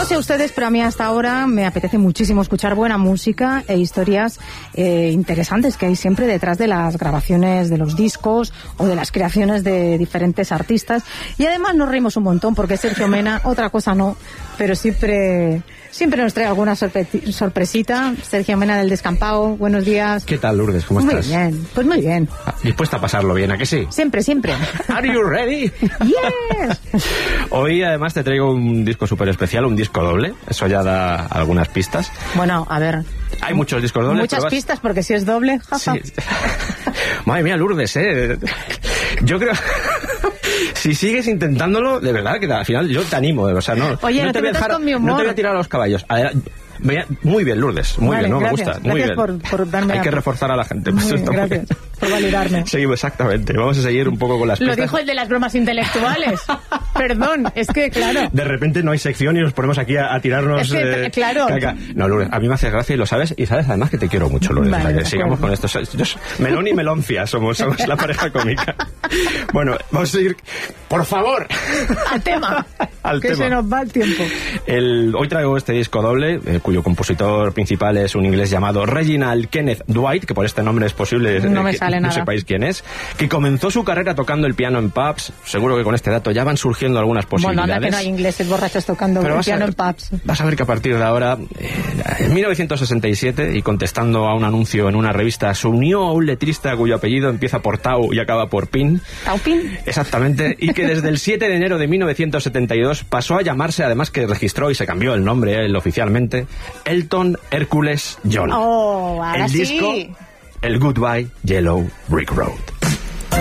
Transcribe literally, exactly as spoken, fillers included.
sé a ustedes, pero a mí hasta ahora me apetece muchísimo escuchar buena música e historias eh, interesantes que hay siempre detrás de las grabaciones de los discos o de las creaciones de diferentes artistas. Y además nos reímos un montón porque Sergio Mena, otra cosa no, pero siempre... Siempre nos trae alguna sorpre- sorpresita. Sergio Mena del Descampado, buenos días. ¿Qué tal, Lourdes? ¿Cómo muy estás? Muy bien, pues muy bien. ¿Dispuesta a pasarlo bien, a que sí? Siempre, siempre. ¿Are you ready? Yes. Hoy, además, te traigo un disco súper especial, un disco doble. Eso ya da algunas pistas. Bueno, a ver... Hay muchos discos dobles. Muchas vas... pistas, porque si es doble... Sí. Madre mía, Lourdes, ¿eh? Yo creo... Si sigues intentándolo, de verdad, que al final yo te animo, o sea, no, Oye, no, no te, te voy a dejar, con mi humor. no te voy a tirar a los caballos. Muy bien, Lourdes, muy vale, bien, no gracias, me gusta, muy bien. Por, por darme Hay a... que reforzar a la gente. Muy bien, gracias por validarme. Seguimos, exactamente, vamos a seguir un poco con las pistas. Lo dijo el de las bromas intelectuales. Perdón, es que claro. De repente no hay sección y nos ponemos aquí a, a tirarnos... Es que, eh, claro. Caca. No, Lourdes, a mí me hace gracia y lo sabes, y sabes además que te quiero mucho, Lourdes. Vale, o sea, que sigamos con esto. Melón y Meloncia somos, somos la pareja cómica. Bueno, vamos a ir, por favor, al tema. Al que tema. se nos va el tiempo. El, hoy traigo este disco doble, eh, cuyo compositor principal es un inglés llamado Reginald Kenneth Dwight, que por este nombre es posible no eh, me que sale no nada. sepáis quién es, que comenzó su carrera tocando el piano en pubs. Seguro que con este dato ya van surgiendo algunas posibilidades. Bueno, anda que no hay ingleses borrachos tocando el piano a, en pubs. Vas a ver que a partir de ahora, eh, en mil novecientos sesenta y siete, y contestando a un anuncio en una revista, se unió a un letrista cuyo apellido empieza por Tau y acaba por Pin. ¿Taupin? Exactamente, y que desde el siete de enero de mil novecientos setenta y dos pasó a llamarse, además que registró y se cambió el nombre él oficialmente, Elton Hercules John. Oh, ahora el disco, sí. el Goodbye Yellow Brick Road.